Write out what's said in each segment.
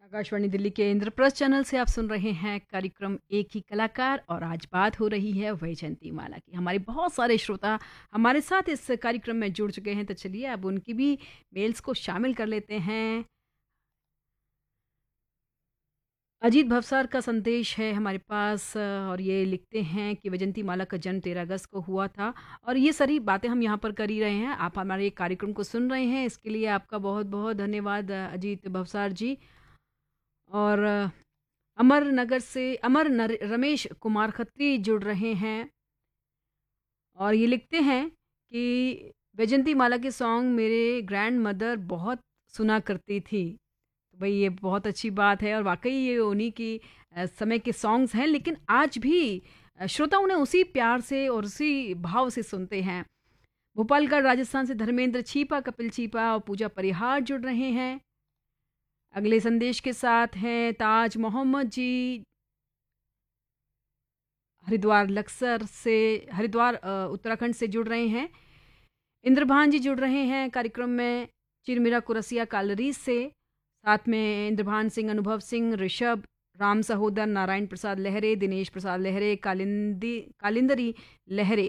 आकाशवाणी दिल्ली के इंद्रप्रस्थ चैनल से आप सुन रहे हैं कार्यक्रम एक ही कलाकार और आज बात हो रही है वैजंती माला की। हमारे बहुत सारे श्रोता हमारे साथ इस कार्यक्रम में जुड़ चुके हैं, तो चलिए अब उनकी भी मेल्स को शामिल कर लेते हैं। अजीत भवसार का संदेश है हमारे पास और ये लिखते हैं कि वैजंती माला का जन्म 13 अगस्त को हुआ था और ये सारी बातें हम यहाँ पर कर ही रहे हैं। आप हमारे कार्यक्रम को सुन रहे हैं, इसके लिए आपका बहुत बहुत धन्यवाद अजीत भवसार जी। और रमेश कुमार खत्री जुड़ रहे हैं और ये लिखते हैं कि वैजंती माला के सॉन्ग मेरे ग्रैंड मदर बहुत सुना करती थी। तो भाई ये बहुत अच्छी बात है और वाकई ये उन्हीं की समय के सॉन्ग्स हैं, लेकिन आज भी श्रोता उन्हें उसी प्यार से और उसी भाव से सुनते हैं। भोपालगढ़ राजस्थान से धर्मेंद्र छीपा, कपिल छीपा और पूजा परिहार जुड़ रहे हैं। अगले संदेश के साथ हैं ताज मोहम्मद जी, हरिद्वार उत्तराखंड से जुड़ रहे हैं। इंद्रभान जी जुड़ रहे हैं कार्यक्रम में चिरमिरा कुरसिया कालरी से। साथ में इंद्रभान सिंह, अनुभव सिंह, ऋषभ, राम सहोदर, नारायण प्रसाद लहरे, दिनेश प्रसाद लहरे, कालिंदरी लहरे।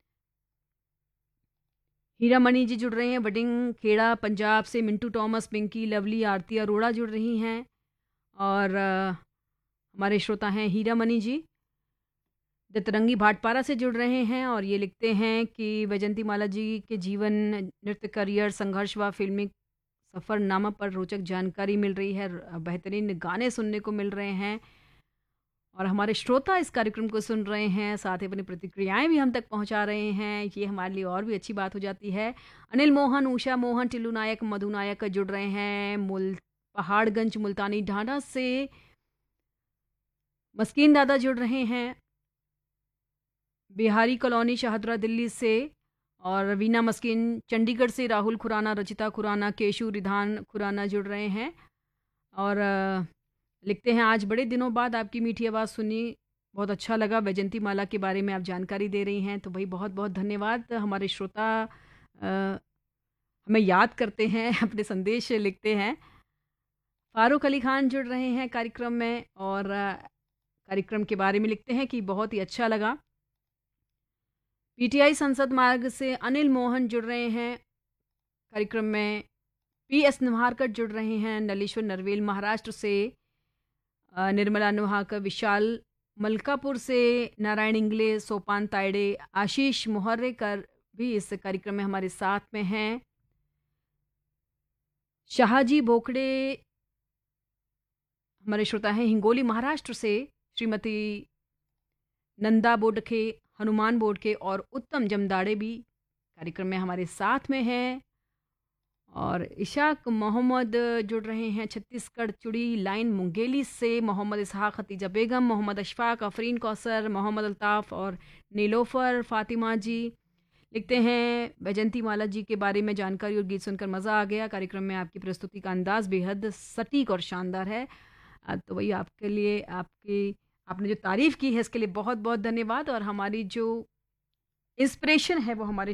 हीरा मणि जी जुड़ रहे हैं वडिंग खेड़ा पंजाब से। मिंटू टॉमस, पिंकी, लवली, आरती अरोड़ा जुड़ रही हैं और हमारे श्रोता हैं हीरा मणि जी। दतरंगी भाटपारा से जुड़ रहे हैं और ये लिखते हैं कि वैजंती माला जी के जीवन, नृत्य करियर, संघर्ष व फिल्मी सफ़रनामा पर रोचक जानकारी मिल रही है, बेहतरीन गाने सुनने को मिल रहे हैं और हमारे श्रोता इस कार्यक्रम को सुन रहे हैं, साथ ही अपनी प्रतिक्रियाएं भी हम तक पहुंचा रहे हैं। ये हमारे लिए और भी अच्छी बात हो जाती है। अनिल मोहन, उषा मोहन, टिल्लू नायक, मधु नायक जुड़ रहे हैं पहाड़गंज मुल्तानी ढांढा से। मस्कीन दादा जुड़ रहे हैं बिहारी कॉलोनी शाहदरा दिल्ली से और रवीना मस्किन चंडीगढ़ से। राहुल खुराना, रचिता खुराना, केशु रिधान खुराना जुड़ रहे हैं और लिखते हैं आज बड़े दिनों बाद आपकी मीठी आवाज़ सुनी, बहुत अच्छा लगा। वैजंती माला के बारे में आप जानकारी दे रही हैं, तो भाई बहुत बहुत धन्यवाद। हमारे श्रोता हमें याद करते हैं, अपने संदेश लिखते हैं। फारूक अली खान जुड़ रहे हैं कार्यक्रम में और कार्यक्रम के बारे में लिखते हैं कि बहुत ही अच्छा लगा। पीटीआई संसद मार्ग से अनिल मोहन जुड़ रहे हैं कार्यक्रम में। पीएस निम्हारकर जुड़ रहे हैं नलेश्वर नरवेल महाराष्ट्र से। निर्मला नुहाकर, विशाल मलकापुर से, नारायण इंगले, सोपान तायडे, आशीष मुहर्रेकर भी इस कार्यक्रम में हमारे साथ में हैं। शाहजी बोकड़े हमारे श्रोता हैं हिंगोली महाराष्ट्र से। श्रीमती नंदा बोडखे, हनुमान बोडके और उत्तम जमदाड़े भी कार्यक्रम में हमारे साथ में हैं और इशाक मोहम्मद जुड़ रहे हैं छत्तीसगढ़ चुड़ी लाइन मुंगेली से। मोहम्मद इसहाक, खतीजा बेगम, मोहम्मद अशफाक, अफरीन कौसर, मोहम्मद अल्ताफ़ और नीलोफर फातिमा जी लिखते हैं वैजंती माला जी के बारे में जानकारी और गीत सुनकर मज़ा आ गया। कार्यक्रम में आपकी प्रस्तुति का अंदाज़ बेहद सटीक और शानदार है। तो वही आपके लिए आपने जो तारीफ़ की है इसके लिए बहुत बहुत धन्यवाद। और हमारी जो इंस्पिरेशन है वो हमारे